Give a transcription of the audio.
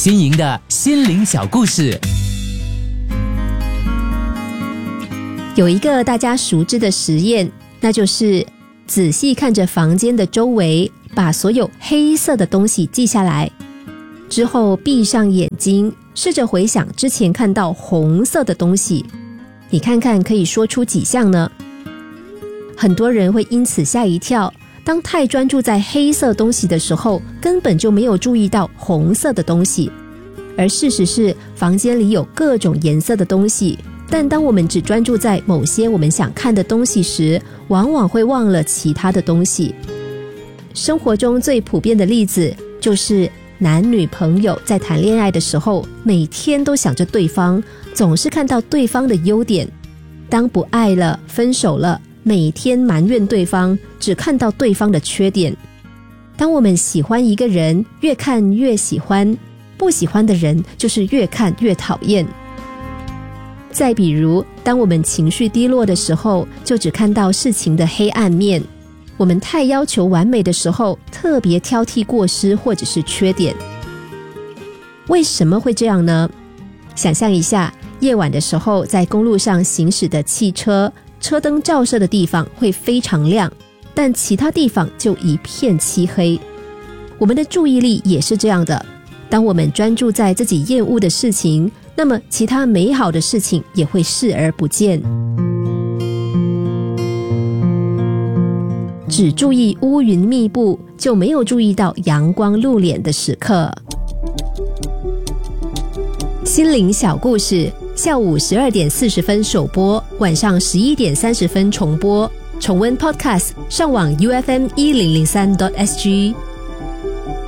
新颖的心灵小故事。 有一个大家熟知的实验，那就是仔细看着房间的周围，把所有黑色的东西记下来，之后闭上眼睛，试着回想之前看到红色的东西，你看看可以说出几项呢？很多人会因此吓一跳，当太专注在黑色东西的时候，根本就没有注意到红色的东西。而事实是，房间里有各种颜色的东西，但当我们只专注在某些我们想看的东西时，往往会忘了其他的东西。生活中最普遍的例子就是男女朋友在谈恋爱的时候，每天都想着对方，总是看到对方的优点。当不爱了，分手了，每天埋怨对方，只看到对方的缺点。当我们喜欢一个人，越看越喜欢，不喜欢的人就是越看越讨厌。再比如，当我们情绪低落的时候，就只看到事情的黑暗面。我们太要求完美的时候，特别挑剔过失或者是缺点。为什么会这样呢？想象一下，夜晚的时候，在公路上行驶的汽车，车灯照射的地方会非常亮，但其他地方就一片漆黑。我们的注意力也是这样的，当我们专注在自己厌恶的事情，那么其他美好的事情也会视而不见。只注意乌云密布，就没有注意到阳光露脸的时刻。心灵小故事，下午12点40分首播，晚上11点30分重播。重温 Podcast， 上网 UFM1003.SG。